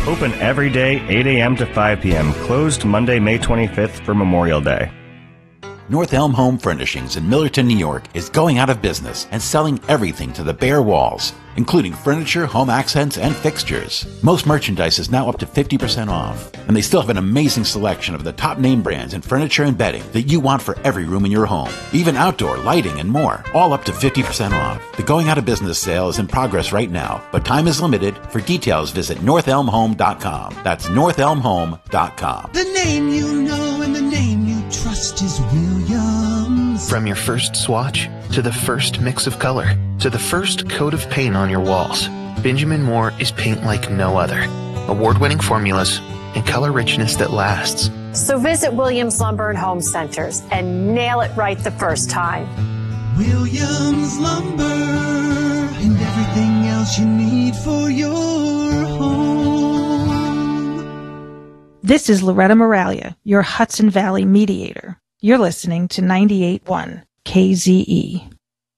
Open every day, 8 a.m. to 5 p.m. Closed Monday, May 25th for Memorial Day. North Elm Home Furnishings in Millerton, New York is going out of business and selling everything to the bare walls, including furniture, home accents, and fixtures. Most merchandise is now up to 50% off, and they still have an amazing selection of the top name brands in furniture and bedding that you want for every room in your home, even outdoor lighting and more, all up to 50% off. The going out of business sale is in progress right now, but time is limited. For details, visit northelmhome.com. That's northelmhome.com. The name you know and the name you trust is Williams. From your first swatch, to the first mix of color, to the first coat of paint on your walls, Benjamin Moore is paint like no other. Award-winning formulas and color richness that lasts. So visit Williams Lumber and Home Centers and nail it right the first time. Williams Lumber and everything else you need for your home. This is Loretta Moralia, your Hudson Valley mediator. You're listening to 98.1 KZE.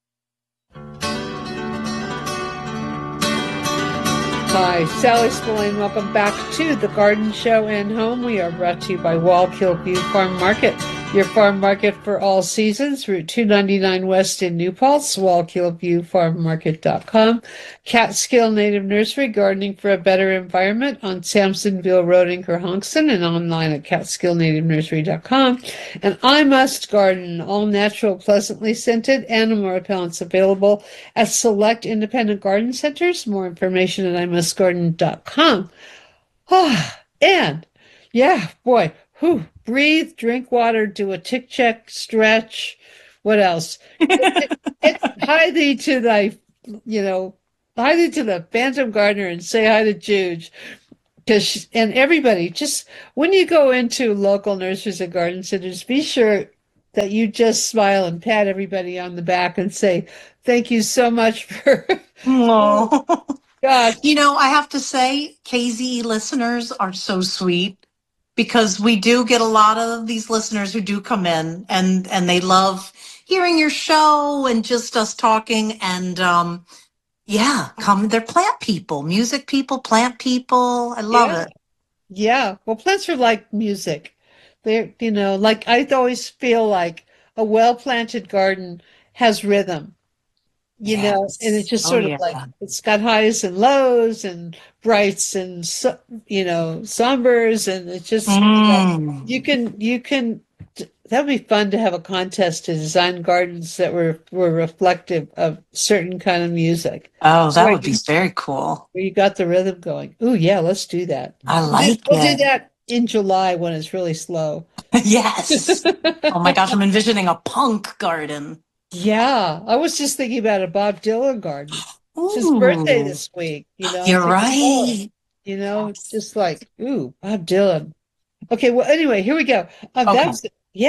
Hi, Sally Spillane. Welcome back to the Garden Show and Home. We are brought to you by Wallkill View Farm Market, your farm market for all seasons. Route 299 West in New Paltz, wallkillviewfarmmarket.com. Catskill Native Nursery, gardening for a better environment on Samsonville Road in Kerhonkson and online at catskillnativenursery.com. And I Must Garden, all natural, pleasantly scented animal repellents available at select independent garden centers. More information at imustgarden.com. And yeah, boy, breathe, drink water, do a tick check, stretch. What else? Hie thee to thy, hie thee to the Phantom Gardener and say hi to Juge. And everybody, just when you go into local nurseries and garden centers, be sure that you just smile and pat everybody on the back and say, thank you so much for. Oh. God. I have to say, KZE listeners are so sweet. Because we do get a lot of these listeners who do come in and they love hearing your show and just us talking. And they're plant people, music people, plant people. I love it. Yeah. Well, plants are like music. They're, like I always feel like a well-planted garden has rhythm. And it's just sort of like it's got highs and lows and brights and sombers, and it's just you can that'd be fun to have a contest to design gardens that were reflective of certain kind of music. Oh, that would be very cool. Where you got the rhythm going. Oh yeah, let's do that. I like it. We'll do that in July when it's really slow. Yes. Oh my gosh, I'm envisioning a punk garden. Yeah, I was just thinking about a Bob Dylan garden. It's his birthday this week. You're right. It's just like, ooh, Bob Dylan. Okay, well, anyway, here we go. That's a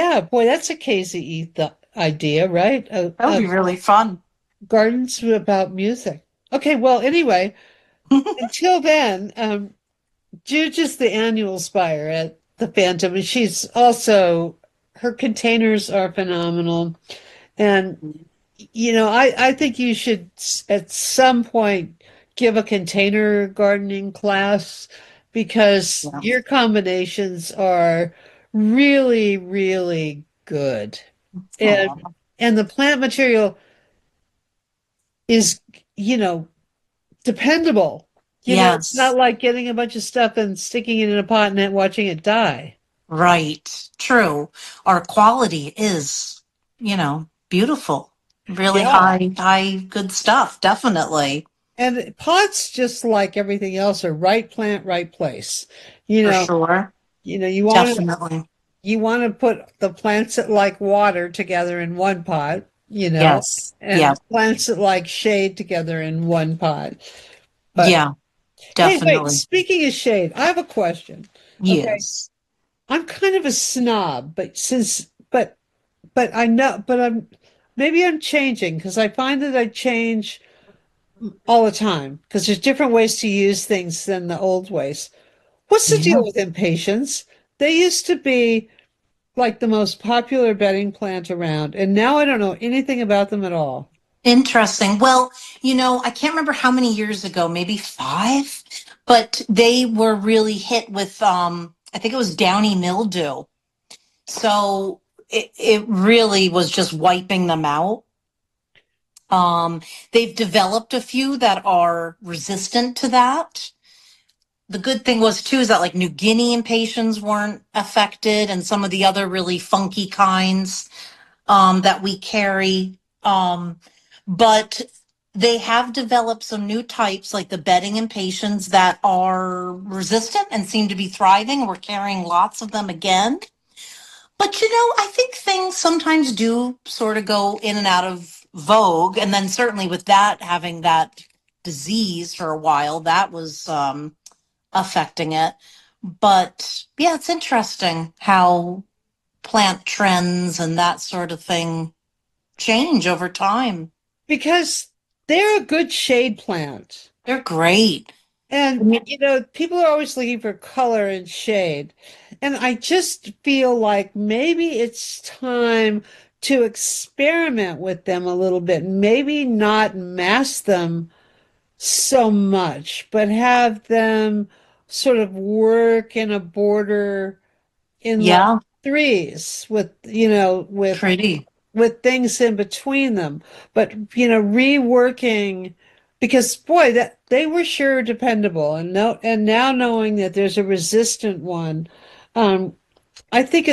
KZE idea, right? That would be really fun. Gardens about music. Okay, well, anyway, until then, Juge is the annual spire at the Phantom, and she's also, her containers are phenomenal. And, I think you should at some point give a container gardening class because your combinations are really, really good. And the plant material is, dependable. It's not like getting a bunch of stuff and sticking it in a pot and then watching it die. Right. True. Our quality is, beautiful, really high, good stuff. Definitely. And pots, just like everything else, are right plant, right place. For sure. You want to put the plants that like water together in one pot, Yes. and plants that like shade together in one pot. But, definitely. Hey, wait, speaking of shade, I have a question. Yes. Okay? I'm kind of a snob, but I'm changing because I find that I change all the time because there's different ways to use things than the old ways. What's the deal with impatiens? They used to be like the most popular bedding plant around, and now I don't know anything about them at all. Interesting. Well, I can't remember how many years ago, maybe 5, but they were really hit with, I think it was downy mildew. So it really was just wiping them out. They've developed a few that are resistant to that. The good thing was too is that like New Guinea impatiens weren't affected, and some of the other really funky kinds that we carry. But they have developed some new types like the bedding impatiens that are resistant and seem to be thriving. We're carrying lots of them again. But I think things sometimes do sort of go in and out of vogue. And then certainly with that, having that disease for a while, that was affecting it. But yeah, it's interesting how plant trends and that sort of thing change over time. Because they're a good shade plant. They're great. And, people are always looking for color and shade. And I just feel like maybe it's time to experiment with them a little bit. Maybe not mass them so much, but have them sort of work in a border in like threes with Pretty. with things in between them, but reworking, because boy, that they were sure dependable, and now knowing that there's a resistant one, I think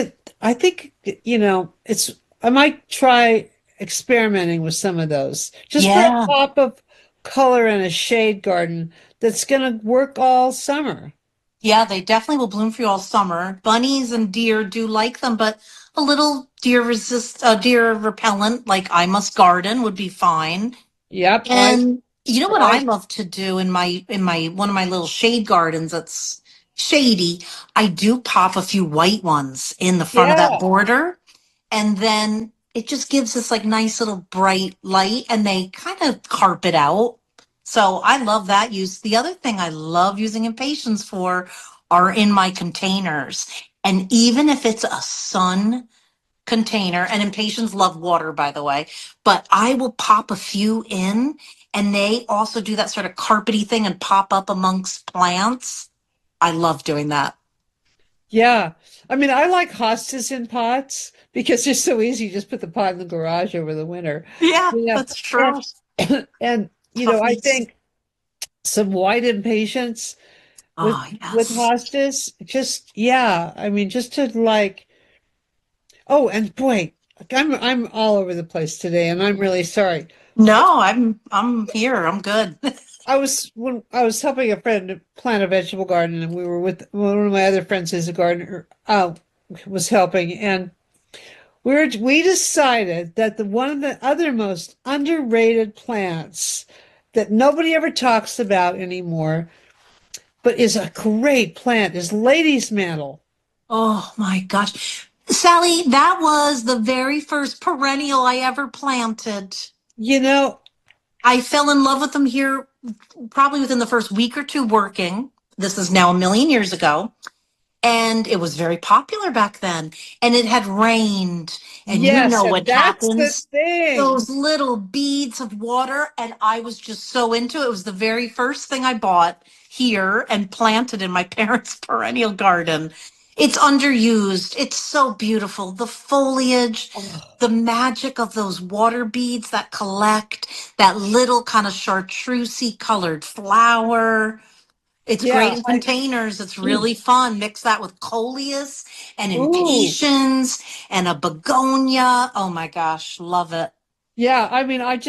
it's I might try experimenting with some of those just for a pop of color in a shade garden that's going to work all summer. Yeah, they definitely will bloom for you all summer. Bunnies and deer do like them, but a little deer repellent like I Must Garden would be fine. Yep. And you know what I love to do in my one of my little shade gardens that's shady, I do pop a few white ones in the front of that border, and then it just gives this like nice little bright light, and they kind of carpet out. So I love that use. The other thing I love using impatiens for are in my containers. And even if it's a sun container, and impatiens love water, by the way, but I will pop a few in, and they also do that sort of carpety thing and pop up amongst plants. I love doing that. Yeah. I mean, I like hostas in pots because they're so easy. You just put the pot in the garage over the winter. Yeah, that's true. And I think some white impatiens with hostas, just I mean, just to like. Oh, and boy, I'm all over the place today, and I'm really sorry. No, I'm here. I'm good. When I was helping a friend plant a vegetable garden, and we were with one of my other friends who's a gardener, was helping, and we decided that one of the other most underrated plants that nobody ever talks about anymore, but is a great plant, is lady's mantle. Oh my gosh. Sally, that was the very first perennial I ever planted. I fell in love with them here probably within the first week or two working. This is now a million years ago. And it was very popular back then. And it had rained. And you know what happens. Those little beads of water. And I was just so into it. It was the very first thing I bought here and planted in my parents' perennial garden. It's underused. It's so beautiful. The foliage, the magic of those water beads that collect, that little kind of chartreusey colored flower. It's great in containers. It's really fun. Mix that with coleus and impatiens and a begonia. Oh my gosh, love it. Yeah, I mean, I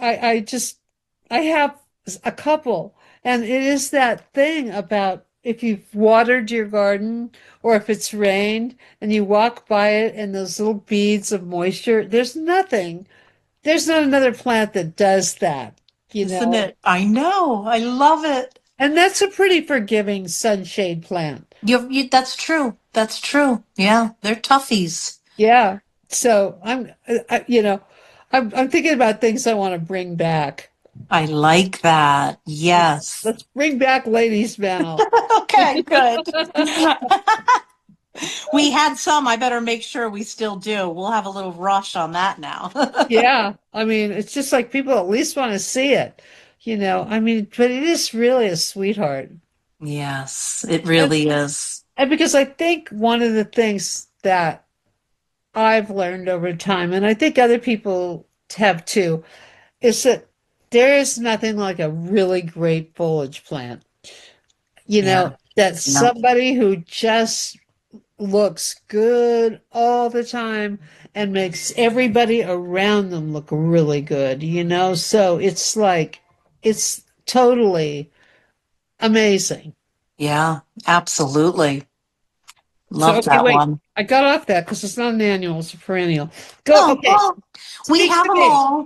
have a couple, and it is that thing about if you've watered your garden or if it's rained and you walk by it and those little beads of moisture, there's not another plant that does that, Isn't it? I know. I love it. And that's a pretty forgiving sunshade plant. That's true. That's true. Yeah, they're toughies. Yeah. So I'm thinking about things I want to bring back. I like that. Yes. Let's bring back ladies' mantle. Okay, good. We had some. I better make sure we still do. We'll have a little rush on that now. Yeah. I mean, it's just like people at least want to see it, I mean, but it is really a sweetheart. Yes, it really is. And because I think one of the things that I've learned over time, and I think other people have too, is that there is nothing like a really great foliage plant. That somebody who just looks good all the time and makes everybody around them look really good, So it's like, it's totally amazing. Yeah, absolutely. Love that wait, one. I got off that because it's not an annual, it's a perennial. Go. Okay. Well, we have them all.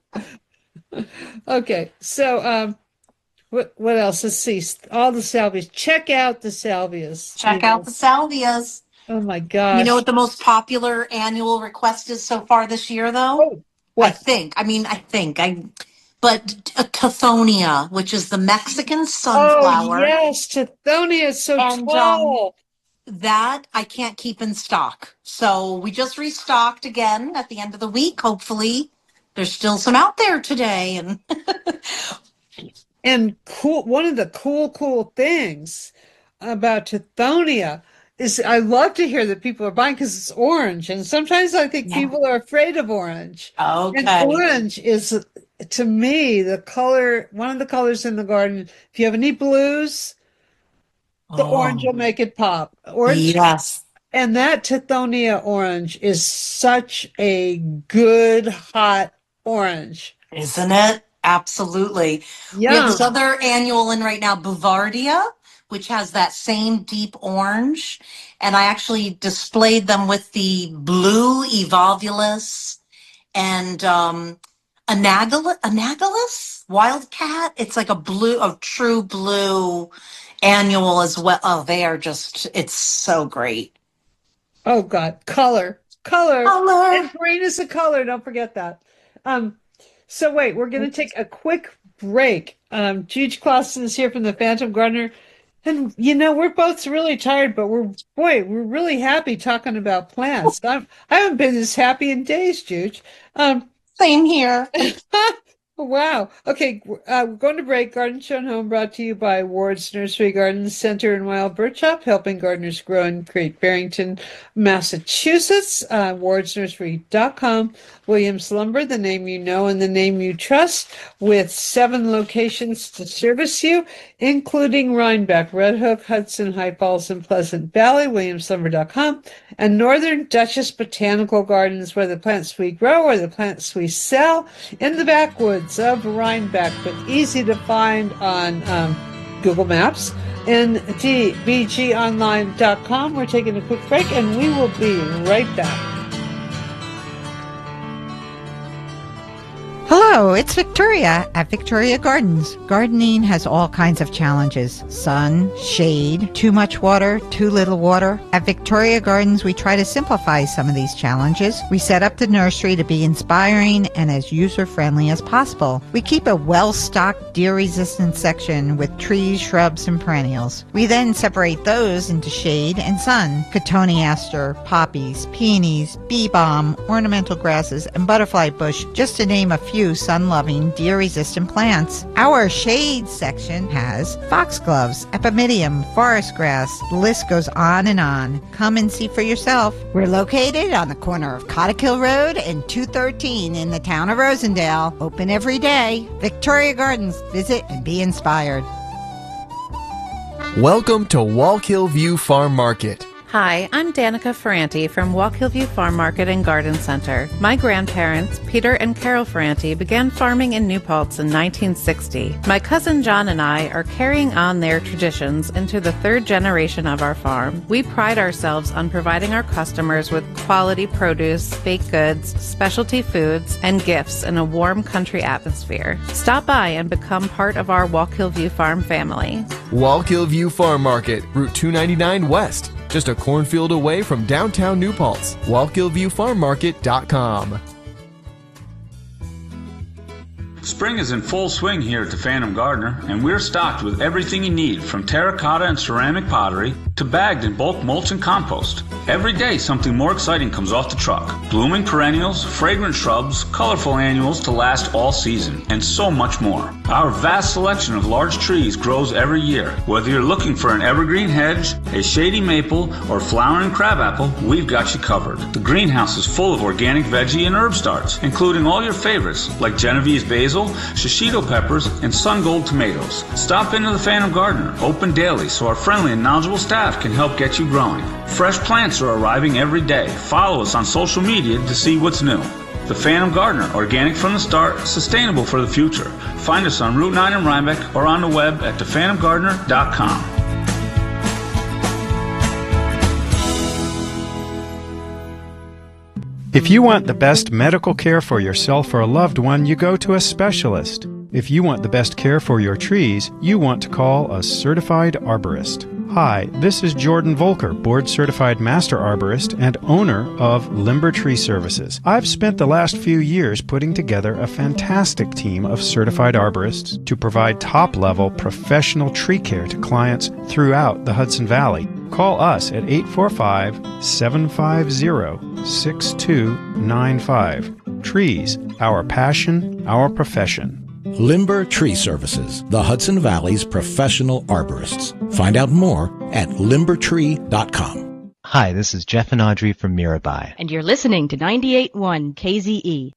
Okay. So, what else? Let's see. All the salvias. Check out the salvias. Check out the salvias. Oh my gosh. You know what the most popular annual request is so far this year, though? Oh, what? But Tithonia, which is the Mexican sunflower. Oh, yes. Tithonia is so tall. That I can't keep in stock. So we just restocked again at the end of the week. Hopefully there's still some out there today. And cool. One of the cool things about Tithonia is I love to hear that people are buying because it's orange. And sometimes I think people are afraid of orange. Okay. And orange is, to me, one of the colors in the garden. If you have any blues, the orange will make it pop. Orange, yes. And that Tithonia orange is such a good, hot orange. Isn't it? Absolutely. Yeah. We have this other annual in right now, Bouvardia, which has that same deep orange. And I actually displayed them with the blue Evolvulus and Anagalus, Wildcat. It's like a true blue annual as well. Oh, they are it's so great. Oh God, color. And green is a color. Don't forget that. So wait, we're going to take a quick break. Juge Clausen is here from the Phantom Gardener. And, we're both really tired, but we're really happy talking about plants. I haven't been this happy in days, Juge. Same here. Wow. Okay, we're going to break. Garden Show and Home brought to you by Ward's Nursery Garden Center in Wild Birch Shop, helping gardeners grow in Great Barrington, Massachusetts. WardsNursery.com. Williams Lumber, the name you know and the name you trust, with 7 locations to service you, including Rhinebeck, Red Hook, Hudson, High Falls, and Pleasant Valley. WilliamsLumber.com. And Northern Duchess Botanical Gardens, where the plants we grow or the plants we sell, in the backwoods of Rhinebeck, but easy to find on Google Maps. And dbgonline.com. We're taking a quick break, and we will be right back. Hello, it's Victoria at Victoria Gardens. Gardening has all kinds of challenges. Sun, shade, too much water, too little water. At Victoria Gardens, we try to simplify some of these challenges. We set up the nursery to be inspiring and as user-friendly as possible. We keep a well-stocked deer-resistant section with trees, shrubs, and perennials. We then separate those into shade and sun. Cotoneaster, poppies, peonies, bee balm, ornamental grasses, and butterfly bush, just to name a few sun-loving, deer-resistant plants. Our shade section has foxgloves, epimedium, forest grass. The list goes on and on. Come and see for yourself. We're located on the corner of Cottikill Road and 213 in the town of Rosendale. Open every day. Victoria Gardens. Visit and be inspired. Welcome to Wallkill View Farm Market. Hi, I'm Danica Ferranti from Wallkill View Farm Market and Garden Center. My grandparents, Peter and Carol Ferranti, began farming in New Paltz in 1960. My cousin John and I are carrying on their traditions into the 3rd generation of our farm. We pride ourselves on providing our customers with quality produce, baked goods, specialty foods, and gifts in a warm country atmosphere. Stop by and become part of our Wallkill View Farm family. Wallkill View Farm Market, Route 299 West. Just a cornfield away from downtown New Paltz. WallkillViewFarmMarket.com. Spring is in full swing here at the Phantom Gardener, and we're stocked with everything you need, from terracotta and ceramic pottery to bagged and bulk mulch and compost. Every day, something more exciting comes off the truck. Blooming perennials, fragrant shrubs, colorful annuals to last all season, and so much more. Our vast selection of large trees grows every year. Whether you're looking for an evergreen hedge, a shady maple, or flowering crabapple, we've got you covered. The greenhouse is full of organic veggie and herb starts, including all your favorites like Genovese basil, shishito peppers, and sun gold tomatoes. Stop into the Phantom Gardener, open daily so our friendly and knowledgeable staff can help get you growing. Fresh plants are arriving every day. Follow us on social media to see what's new. The Phantom Gardener, organic from the start, sustainable for the future. Find us on Route 9 in Rhinebeck or on the web at thephantomgardener.com. If you want the best medical care for yourself or a loved one, you go to a specialist. If you want the best care for your trees, you want to call a certified arborist. Hi, this is Jordan Volker, board-certified master arborist and owner of Limber Tree Services. I've spent the last few years putting together a fantastic team of certified arborists to provide top-level professional tree care to clients throughout the Hudson Valley. Call us at 845-750-6295. Trees, our passion, our profession. Limber Tree Services, the Hudson Valley's professional arborists. Find out more at limbertree.com. Hi, this is Jeff and Audrey from Mirabai. And you're listening to 98.1 KZE.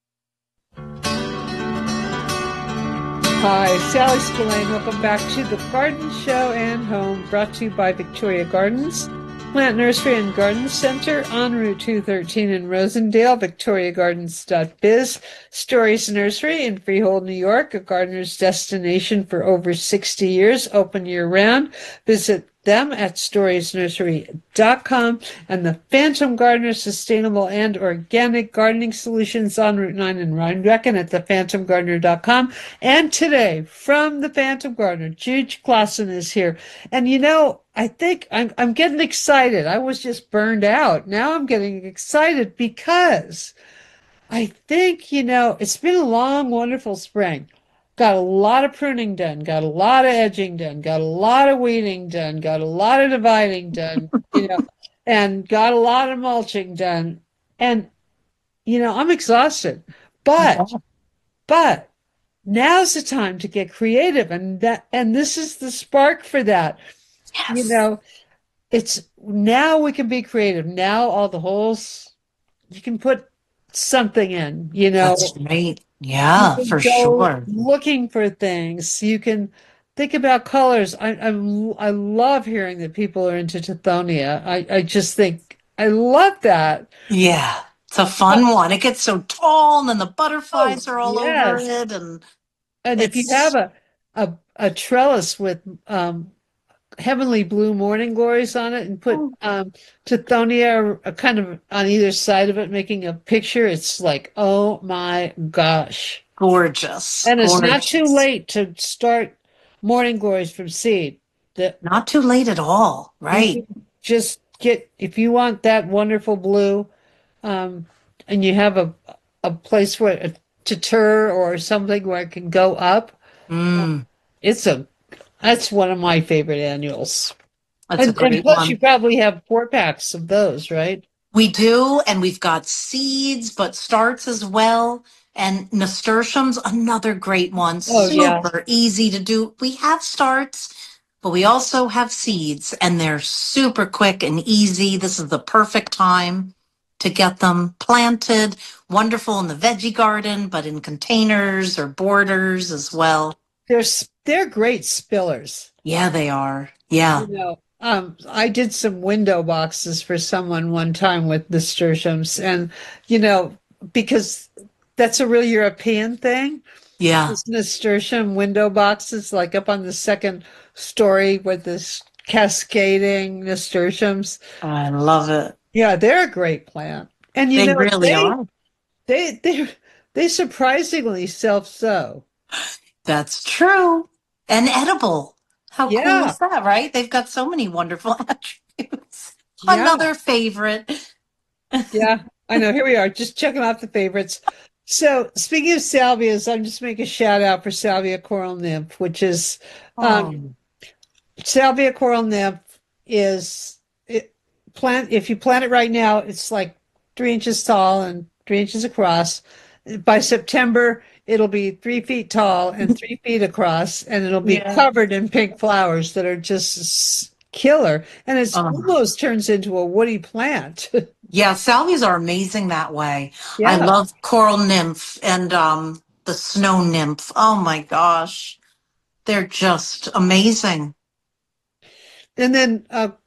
Hi, Sally Spillane. Welcome back to the Garden Show and Home, brought to you by Victoria Gardens, Plant Nursery and Garden Center on Route 213 in Rosendale, victoriagardens.biz, Stories Nursery in Freehold, New York, a gardener's destination for over 60 years, open year-round. Visit them at storiesnursery.com, and the Phantom Gardener, sustainable and organic gardening solutions on Route 9 in Rhinebeck and at thephantomgardener.com. And today, from the Phantom Gardener, Jude Clausen is here. And you know, I think I'm getting excited. I was just burned out. Now I'm getting excited because I think, you know, it's been a long, wonderful spring. Got a lot of pruning done, got a lot of edging done, got a lot of weeding done, got a lot of dividing done, you know, and got a lot of mulching done. And, you know, I'm exhausted, but now's the time to get creative. And this is the spark for that. Yes. You know, it's now we can be creative. Now all the holes, you can put something in, you know. That's right. Yeah, for sure. Looking for things. You can think about colors. I love hearing that people are into Tithonia. I just think I love that. Yeah, it's a fun one. It gets so tall, and then the butterflies are all over it, and if you have a trellis with heavenly blue morning glories on it, and put Tithonia kind of on either side of it, making a picture, it's like, oh my gosh, gorgeous. And it's not too late to start morning glories from seed. Not too late at all, right? Just get, if you want that wonderful blue, and you have a place where to tur or something where it can go up, that's one of my favorite annuals. That's a great and plus one. You probably have 4-packs of those, right? We do, and we've got seeds, but starts as well. And nasturtiums, another great one. Super easy to do. We have starts, but we also have seeds, and they're super quick and easy. This is the perfect time to get them planted. Wonderful in the veggie garden, but in containers or borders as well. They're great spillers. Yeah, they are. Yeah. You know, I did some window boxes for someone one time with nasturtiums, and you know, because that's a real European thing. Yeah. These nasturtium window boxes, like up on the second story with this cascading nasturtiums. I love it. Yeah, they're a great plant, and you they know, really are. They surprisingly self-sow. That's true. And edible. How cool is that, right? They've got so many wonderful attributes. Yeah. Another favorite. Yeah, I know. Here we are, just checking off the favorites. So, speaking of salvias, I'm just making a shout out for Salvia Coral Nymph, which is Salvia Coral Nymph is if you plant it right now, it's like 3 inches tall and 3 inches across. By September, it'll be 3 feet tall and 3 feet across, and it'll be covered in pink flowers that are just killer. And it almost turns into a woody plant. Yeah, salvias are amazing that way. Yeah. I love coral nymph and the snow nymph. Oh my gosh. They're just amazing. And then,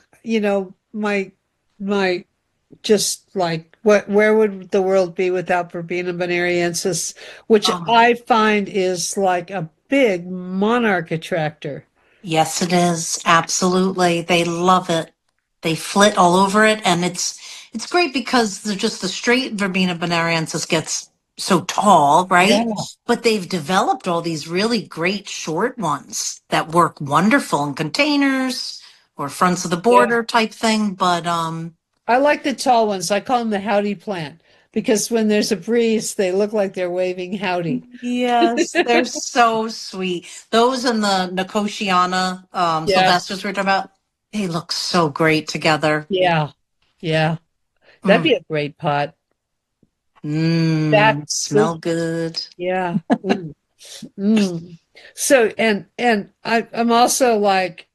my just like where would the world be without Verbena bonariensis, which I find is like a big monarch attractor. Yes, it is. Absolutely. They love it. They flit all over it. And it's great because they're just the straight Verbena bonariensis gets so tall, right? Yeah. But they've developed all these really great short ones that work wonderful in containers or fronts of the border type thing. But I like the tall ones. I call them the howdy plant because when there's a breeze, they look like they're waving howdy. yes, they're so sweet. Those and the Nicotiana Sylvesters we're talking about, they look so great together. Yeah. Yeah. That'd be a great pot. That smell good. Yeah. So, and I'm also like,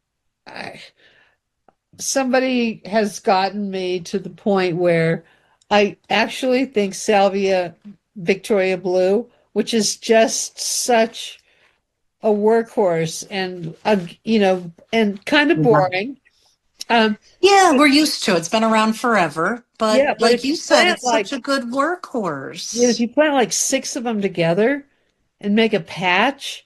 somebody has gotten me to the point where I actually think Salvia Victoria Blue, which is just such a workhorse and and kind of boring. Yeah, we're used to it. It's been around forever. But like you said, it's such a good workhorse. Yeah, if you plant like 6 of them together and make a patch,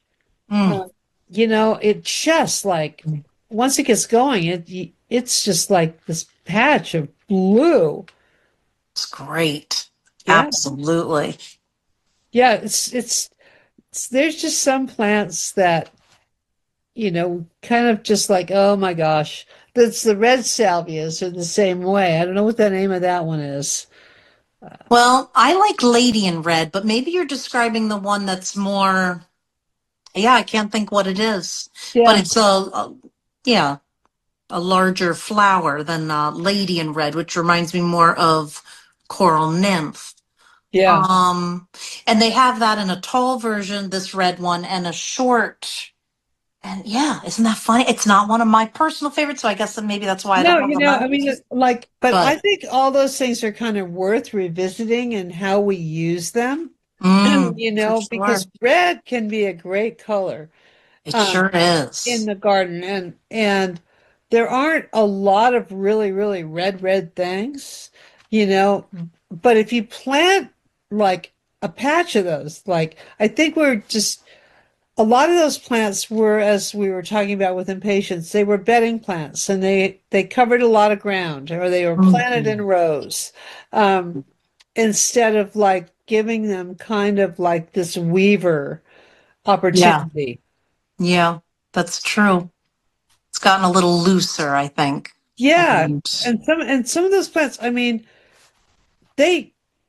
it just like once it gets going, it's just like this patch of blue. It's great. Yeah. Absolutely. Yeah, it's there's just some plants that kind of just like, oh my gosh. That's the red salvias are the same way. I don't know what the name of that one is. Well, I like Lady in Red, but maybe you're describing the one that's more, I can't think what it is. Yeah. But it's a larger flower than Lady in Red, which reminds me more of Coral Nymph. Yeah. And they have that in a tall version, this red one, and a short. And isn't that funny? It's not one of my personal favorites, so I guess that maybe that's why I don't know. I mean, but I think all those things are kind of worth revisiting and how we use them. Because red can be a great color. It sure is. In the garden. And there aren't a lot of really, really red things, but if you plant like a patch of those, like I think a lot of those plants were, as we were talking about with impatiens, they were bedding plants and they covered a lot of ground, or they were planted in rows, instead of like giving them kind of like this weaver opportunity. Yeah, that's true. It's gotten a little looser, I think. Yeah. And some of those plants, I mean, they're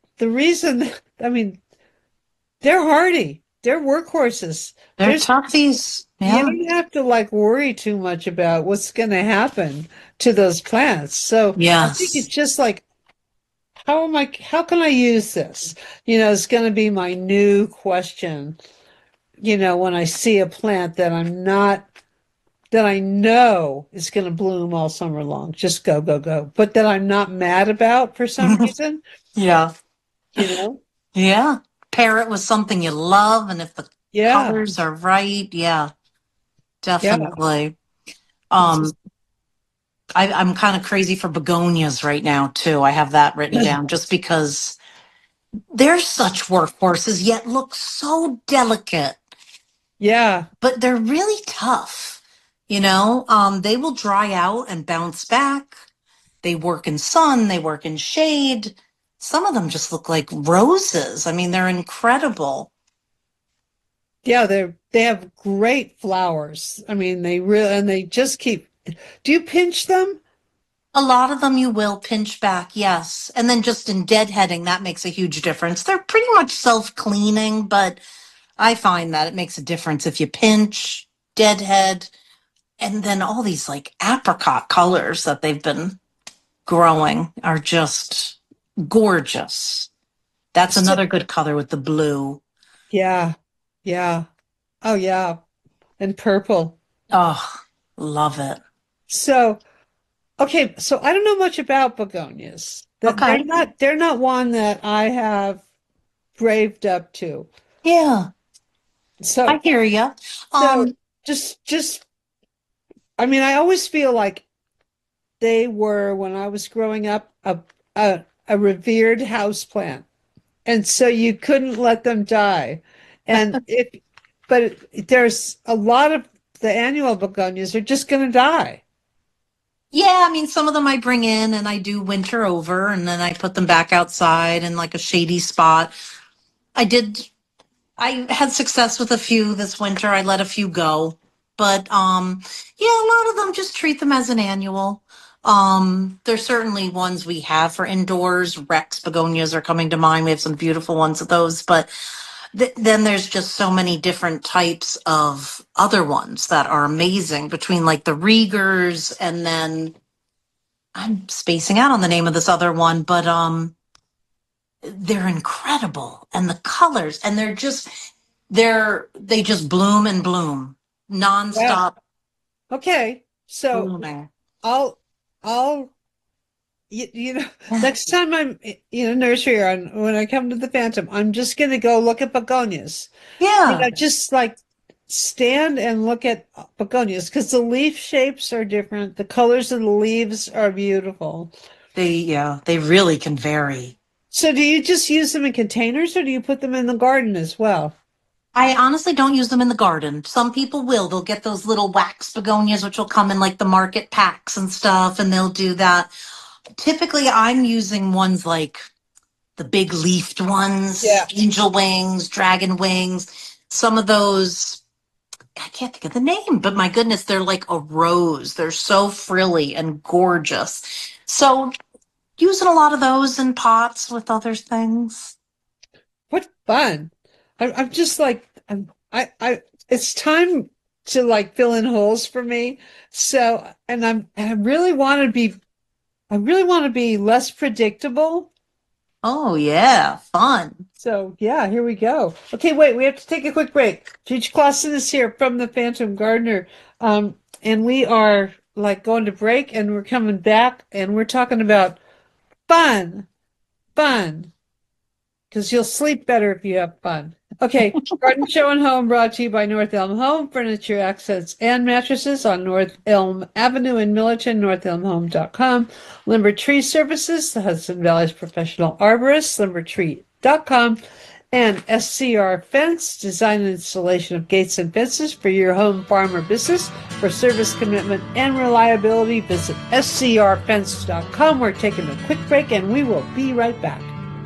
hardy. They're workhorses. They're toughies. Yeah. You don't have to like worry too much about what's going to happen to those plants. So I think it's just like, how can I use this? It's going to be my new question. When I see a plant that I know is going to bloom all summer long, just go, but that I'm not mad about for some reason. Yeah. Yeah. Pair it with something you love, and if the colors are right, definitely. Yeah. I'm kind of crazy for begonias right now too. I have that written down just because they're such workhorses, yet look so delicate. Yeah, but they're really tough. They will dry out and bounce back. They work in sun. They work in shade. Some of them just look like roses. I mean, they're incredible. Yeah, they have great flowers. I mean, they just keep. Do you pinch them? A lot of them you will pinch back, yes. And then just in deadheading, that makes a huge difference. They're pretty much self-cleaning, but I find that it makes a difference if you pinch, deadhead, And then all these like apricot colors that they've been growing are just gorgeous. That's another good color with the blue. Yeah. Yeah. Oh, yeah. And purple. Oh, love it. So, okay. So I don't know much about begonias. Okay. They're not one that I have braved up to. Yeah. So I hear you. Just, I mean, I always feel like they were, when I was growing up, a revered houseplant. And so you couldn't let them die. And but there's a lot of the annual begonias are just going to die. Yeah, I mean, some of them I bring in and I do winter over, and then I put them back outside in like a shady spot. I had success with a few this winter. I let a few go. But yeah, a lot of them just treat them as an annual. There's certainly ones we have for indoors. Rex begonias are coming to mind. We have some beautiful ones of those, but then there's just so many different types of other ones that are amazing, between like the Riegers, and then I'm spacing out on the name of this other one, but they're incredible, and the colors, and they just bloom and bloom nonstop. Yeah. Okay, so blooming. I'll you know, next time I'm in a nursery or when I come to the Phantom, I'm just going to go look at begonias. Yeah. You know, just like stand and look at begonias, because the leaf shapes are different. The colors of the leaves are beautiful. They really can vary. So do you just use them in containers, or do you put them in the garden as well? I honestly don't use them in the garden. Some people will. They'll get those little wax begonias, which will come in like the market packs and stuff, and they'll do that. Typically, I'm using ones like the big leafed ones, angel wings, dragon wings. Some of those, I can't think of the name, but my goodness, they're like a rose. They're so frilly and gorgeous. So using a lot of those in pots with other things. What fun. I'm just like, it's time to like fill in holes for me. So, and I really want to be less predictable. Oh yeah, fun. So yeah, here we go. Okay, wait, we have to take a quick break. Gigi Clausen is here from the Phantom Gardener. And we are like going to break, and we're coming back, and we're talking about fun. Because you'll sleep better if you have fun. Okay, Garden Show and Home brought to you by North Elm Home, furniture, accents, and mattresses on North Elm Avenue in Millerton, northelmhome.com. Limber Tree Services, the Hudson Valley's professional arborist, limbertree.com. And SCR Fence, design and installation of gates and fences for your home, farm, or business. For service commitment and reliability, visit scrfence.com. We're taking a quick break, and we will be right back.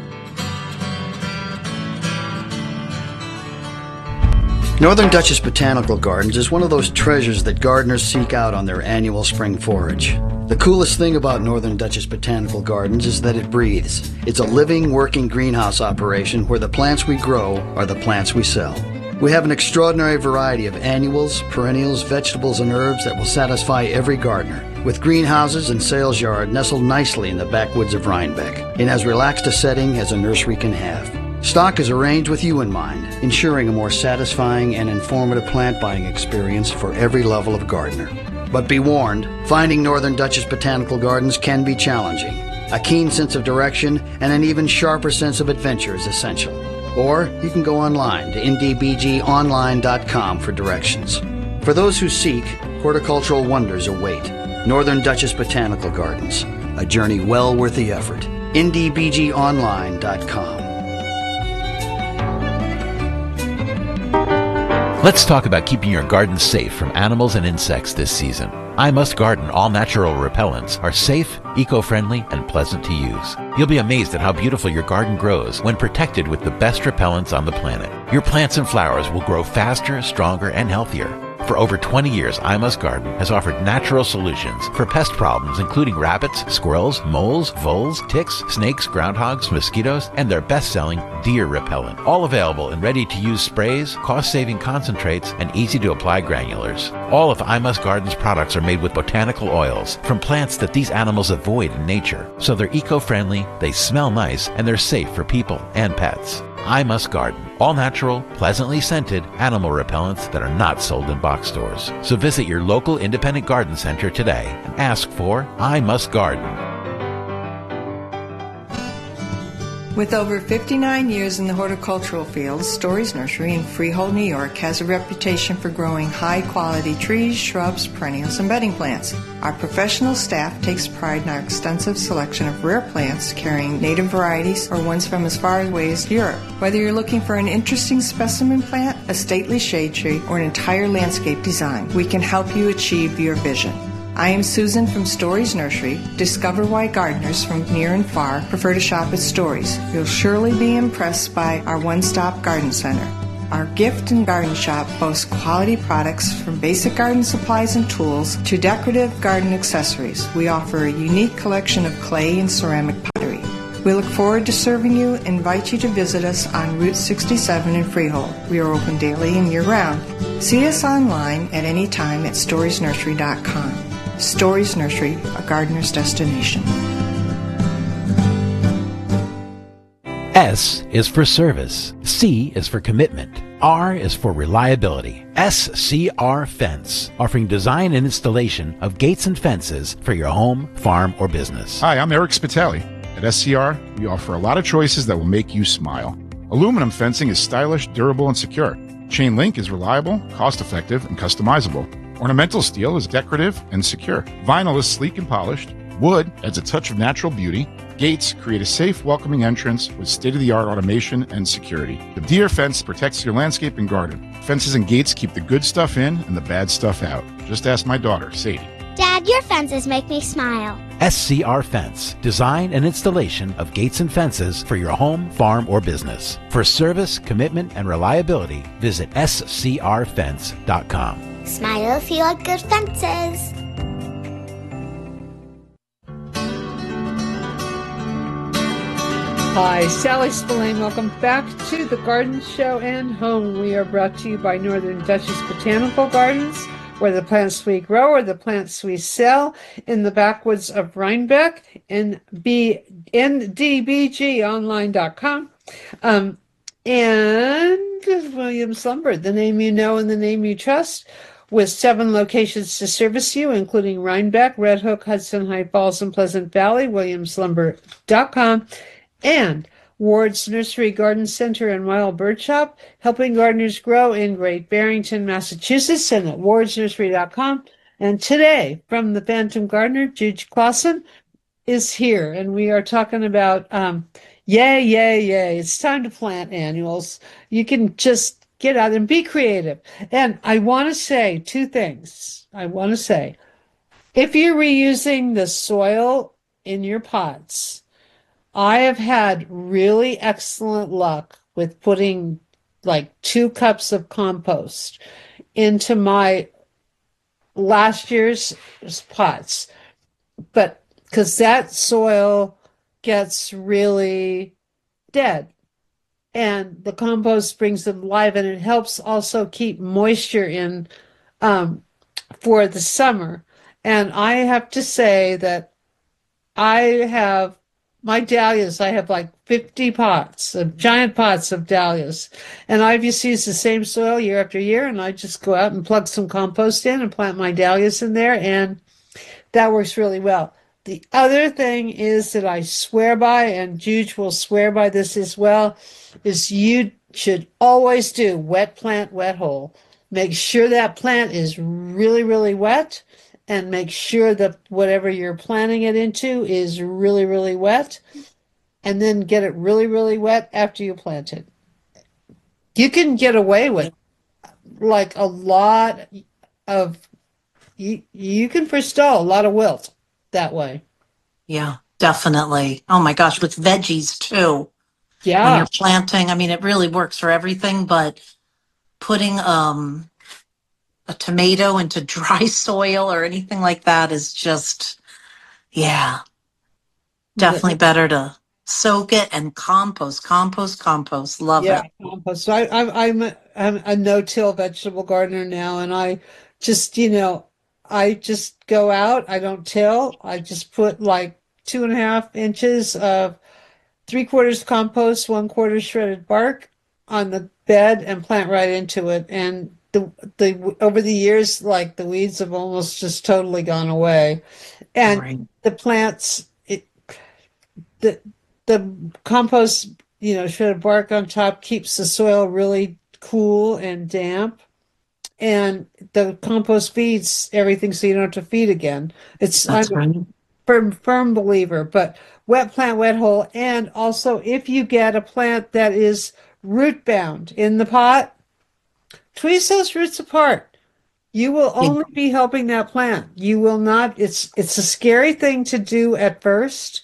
Northern Duchess Botanical Gardens is one of those treasures that gardeners seek out on their annual spring forage. The coolest thing about Northern Duchess Botanical Gardens is that it breathes. It's a living, working greenhouse operation where the plants we grow are the plants we sell. We have an extraordinary variety of annuals, perennials, vegetables, and herbs that will satisfy every gardener, with greenhouses and sales yard nestled nicely in the backwoods of Rhinebeck, in as relaxed a setting as a nursery can have. Stock is arranged with you in mind, ensuring a more satisfying and informative plant buying experience for every level of gardener. But be warned, finding Northern Duchess Botanical Gardens can be challenging. A keen sense of direction and an even sharper sense of adventure is essential. Or you can go online to ndbgonline.com for directions. For those who seek, horticultural wonders await. Northern Duchess Botanical Gardens, a journey well worth the effort. ndbgonline.com. Let's talk about keeping your garden safe from animals and insects this season. I Must Garden all-natural repellents are safe, eco-friendly, and pleasant to use. You'll be amazed at how beautiful your garden grows when protected with the best repellents on the planet. Your plants and flowers will grow faster, stronger, and healthier. For over 20 years, I Must Garden has offered natural solutions for pest problems including rabbits, squirrels, moles, voles, ticks, snakes, groundhogs, mosquitoes, and their best-selling deer repellent. All available in ready-to-use sprays, cost-saving concentrates, and easy-to-apply granulars. All of I Must Garden's products are made with botanical oils from plants that these animals avoid in nature, so they're eco-friendly, they smell nice, and they're safe for people and pets. I Must Garden. All natural, pleasantly scented animal repellents that are not sold in box stores. So visit your local independent garden center today and ask for I Must Garden. With over 59 years in the horticultural field, Stories Nursery in Freehold, New York has a reputation for growing high-quality trees, shrubs, perennials, and bedding plants. Our professional staff takes pride in our extensive selection of rare plants carrying native varieties or ones from as far away as Europe. Whether you're looking for an interesting specimen plant, a stately shade tree, or an entire landscape design, we can help you achieve your vision. I am Susan from Stories Nursery. Discover why gardeners from near and far prefer to shop at Stories. You'll surely be impressed by our one-stop garden center. Our gift and garden shop boasts quality products from basic garden supplies and tools to decorative garden accessories. We offer a unique collection of clay and ceramic pottery. We look forward to serving you and invite you to visit us on Route 67 in Freehold. We are open daily and year-round. See us online at any time at storiesnursery.com. Stories Nursery, a gardener's destination. S is for service. C is for commitment. R is for reliability. SCR Fence, offering design and installation of gates and fences for your home, farm, or business. Hi, I'm Eric Spitali. At SCR, we offer a lot of choices that will make you smile. Aluminum fencing is stylish, durable, and secure. Chain link is reliable, cost-effective, and customizable. Ornamental steel is decorative and secure. Vinyl is sleek and polished. Wood adds a touch of natural beauty. Gates create a safe, welcoming entrance with state-of-the-art automation and security. The Deer Fence protects your landscape and garden. Fences and gates keep the good stuff in and the bad stuff out. Just ask my daughter, Sadie. Dad, your fences make me smile. SCR Fence, design and installation of gates and fences for your home, farm, or business. For service, commitment, and reliability, visit scrfence.com. Smile if you like good fences. Hi, Sally Spillane. Welcome back to the Garden Show and Home. We are brought to you by Northern Duchess Botanical Gardens, where the plants we grow are the plants we sell, in the backwoods of Rhinebeck, ndbgonline.com. And Williams Lumber, the name you know and the name you trust, with 7 locations to service you, including Rhinebeck, Red Hook, Hudson High Falls, and Pleasant Valley, williamslumber.com, and Ward's Nursery Garden Center and Wild Bird Shop, helping gardeners grow in Great Barrington, Massachusetts, and at wardsnursery.com. And today, from the Phantom Gardener, Juge Clausen is here, and we are talking about yay. It's time to plant annuals. You can just get out and be creative. And I want to say 2 things. I want to say, if you're reusing the soil in your pots, I have had really excellent luck with putting like 2 cups of compost into my last year's pots. But because that soil gets really dead, and the compost brings them alive, and it helps also keep moisture in for the summer. And I have to say that I have my dahlias, I have like 50 pots, giant pots of dahlias. And I've just used the same soil year after year, and I just go out and plug some compost in and plant my dahlias in there, and that works really well. The other thing is that I swear by, and Juge will swear by this as well, is you should always do wet plant, wet hole. Make sure that plant is really, really wet, and make sure that whatever you're planting it into is really, really wet, and then get it really, really wet after you plant it. You can get away with like a lot of, you can forestall a lot of wilt that way. Yeah, definitely. Oh my gosh, with veggies too. Yeah. When you're planting, I mean, it really works for everything, but putting a tomato into dry soil or anything like that is just, yeah, definitely better to soak it and compost. Love Yeah, it. compost. So I'm a no-till vegetable gardener now, and I just, I just go out. I don't till. I just put like 2.5 inches of 3/4 compost, 1/4 shredded bark on the bed and plant right into it. And the over the years, like the weeds have almost just totally gone away, and the plants, the compost, shredded bark on top keeps the soil really cool and damp. And the compost feeds everything, so you don't have to feed again. I'm a firm believer, but wet plant, wet hole. And also, if you get a plant that is root bound in the pot, tweeze those roots apart. You will only be helping that plant. You will not. It's a scary thing to do at first.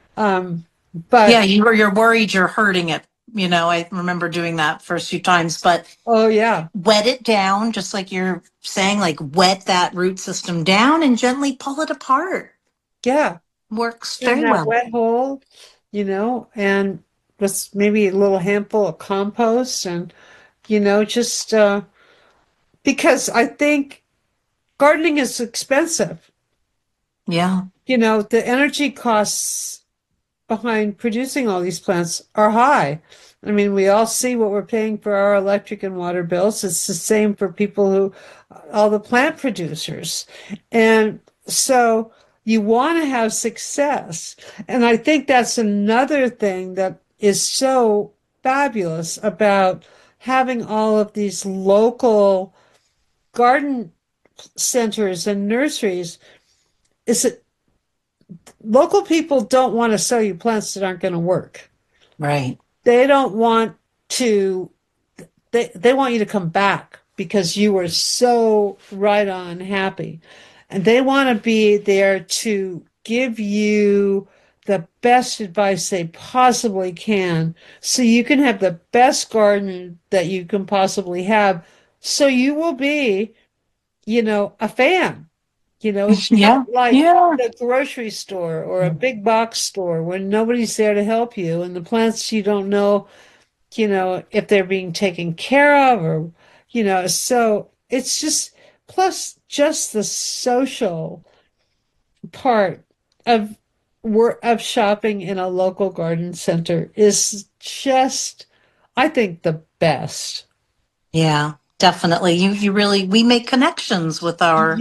But yeah, you're worried you're hurting it. I remember doing that first few times, but oh yeah, wet it down, just like you're saying, like wet that root system down and gently pull it apart. Yeah, works in very that well. wet hole, and with maybe a little handful of compost, and just because I think gardening is expensive. Yeah. The energy costs behind producing all these plants are high. I mean, we all see what we're paying for our electric and water bills. It's the same for all the plant producers. And so you want to have success. And I think that's another thing that is so fabulous about having all of these local garden centers and nurseries is that local people don't want to sell you plants that aren't going to work. Right. They don't want to, they want you to come back because you were so right on happy. And they want to be there to give you the best advice they possibly can so you can have the best garden that you can possibly have. So you will be, a fan. It's not like the grocery store or a big box store when nobody's there to help you, and the plants you don't know, if they're being taken care of or, so it's just, plus just the social part of shopping in a local garden center is just, I think, the best. Yeah. Definitely. We make connections with our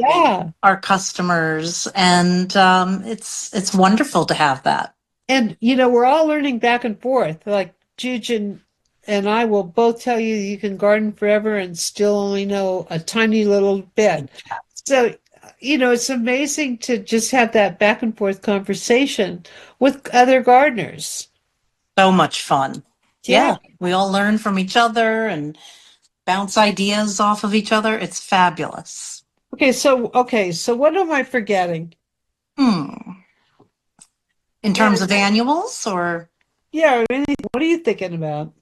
customers, and it's wonderful to have that. And, we're all learning back and forth. Like Juge and I will both tell you can garden forever and still only know a tiny little bit. So, it's amazing to just have that back and forth conversation with other gardeners. So much fun. Yeah. We all learn from each other and bounce ideas off of each other. It's fabulous. Okay, so what am I forgetting? In terms of annuals, or? Yeah, what are you thinking about?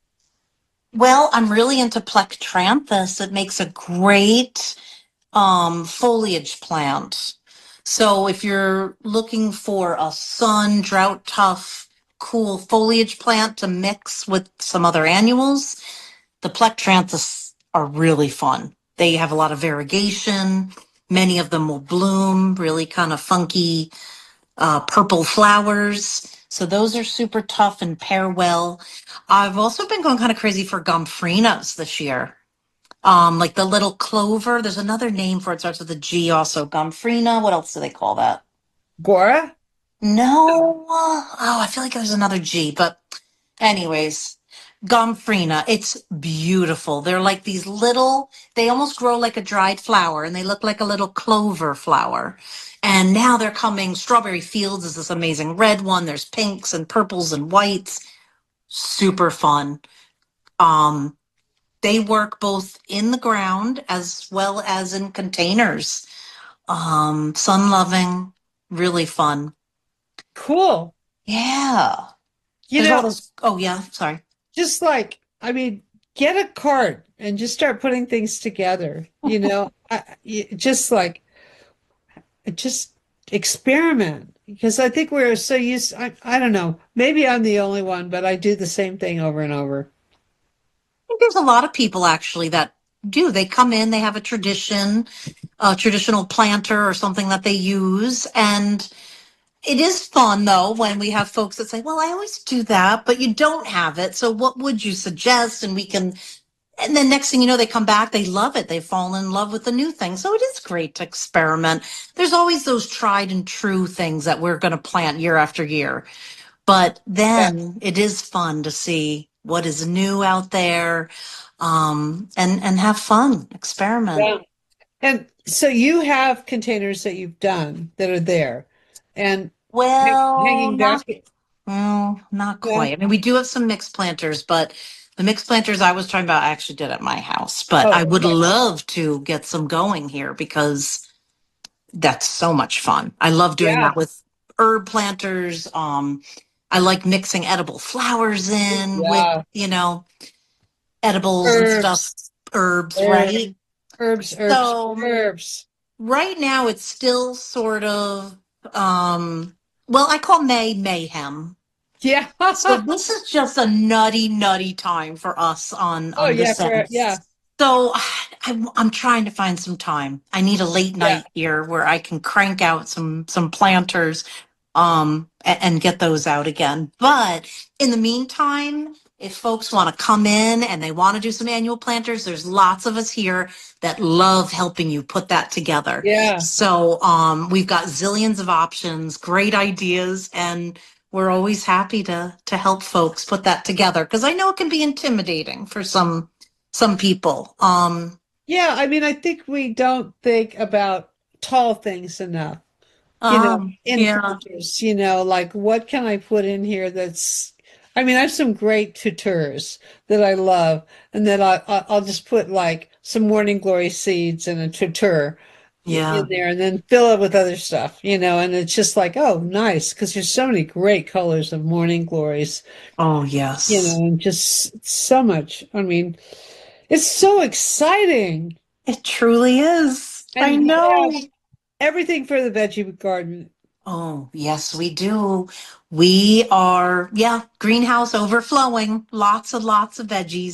Well, I'm really into Plectranthus. It makes a great foliage plant. So if you're looking for a drought tough, cool foliage plant to mix with some other annuals, the Plectranthus are really fun. They have a lot of variegation. Many of them will bloom, really kind of funky purple flowers. So those are super tough and pair well. I've also been going kind of crazy for Gomphrenias this year. Like the little clover. There's another name for it. Starts with a G also. Gomphrena. What else do they call that? Gora? No. I feel like there's another G. But anyways, Gomphrena. It's beautiful. They're like these they almost grow like a dried flower, and they look like a little clover flower. And now they're coming. Strawberry Fields is this amazing red one. There's pinks and purples and whites. Super fun. They work both in the ground as well as in containers. Sun-loving, really fun. Cool. Yeah. Sorry. Just Get a cart and just start putting things together. Just experiment, because I think we're so used. I don't know. Maybe I'm the only one, but I do the same thing over and over. I think there's a lot of people actually that do. They come in, they have a traditional planter or something that they use. And it is fun though when we have folks that say, well, I always do that, but you don't have it. So what would you suggest? And and then next thing you know, they come back, they love it. They've fallen in love with the new thing. So it is great to experiment. There's always those tried and true things that we're going to plant year after year. But then it is fun to see what is new out there, and have fun, experiment. Yeah. And so you have containers that you've done that are there, and hanging back. Not quite. I mean, we do have some mixed planters, but the mixed planters I was talking about, I actually did at my house. But I would love to get some going here because that's so much fun. I love doing that with herb planters. I like mixing edible flowers in with, edibles and stuff, herbs, right? Herbs. Right now it's still sort of, I call May mayhem. Yeah. So this is just a nutty time for us on this end. Yeah. So I'm trying to find some time. I need a late night here where I can crank out some planters, and get those out again. But in the meantime, if folks want to come in and they want to do some annual planters, there's lots of us here that love helping you put that together. Yeah. So we've got zillions of options, great ideas, and we're always happy to help folks put that together because I know it can be intimidating for some people. Yeah, I mean, I think we don't think about tall things enough. Planters, like what can I put in here I have some great tutors that I love, and then I'll just put like some morning glory seeds and a tutor in there, and then fill it with other stuff, and it's just like, oh, nice, because there's so many great colors of morning glories. Oh, yes. And just so much. I mean, it's so exciting. It truly is. I know. Everything for the veggie garden. Oh, yes, we do. We are, greenhouse overflowing. Lots and lots of veggies.